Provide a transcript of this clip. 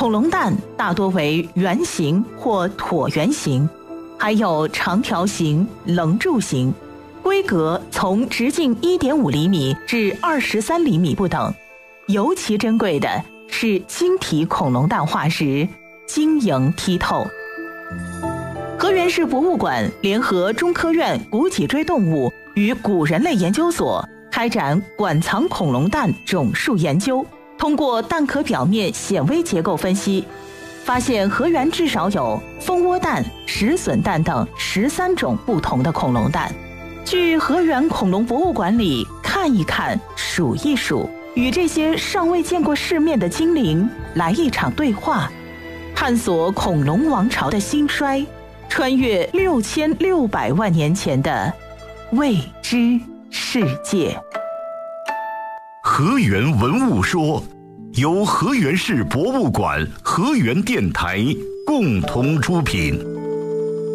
恐龙蛋大多为圆形或椭圆形，还有长条形、棱柱形，规格从直径 1.5 厘米至23厘米不等。尤其珍贵的是晶体恐龙蛋化石，晶莹剔透。河源市博物馆联合中科院古脊椎动物与古人类研究所开展馆藏恐龙蛋种树研究，通过蛋壳表面显微结构分析，发现河源至少有蜂窝蛋、石笋蛋等13种不同的恐龙蛋。去河源恐龙博物馆里看一看、数一数，与这些尚未见过世面的精灵来一场对话，探索恐龙王朝的兴衰，穿越6600万年前的未知世界。 河源文物说由河源市博物馆、河源电台共同出品。